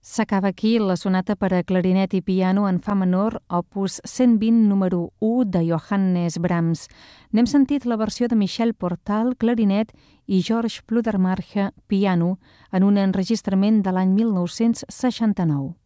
S'acaba aquí la sonata per a clarinet i piano en fa menor, opus 120 número 1 de Johannes Brahms. N'hem sentit la versió de Michel Portal, clarinet, i George Pludermacher, piano, en un enregistrament de l'any 1969.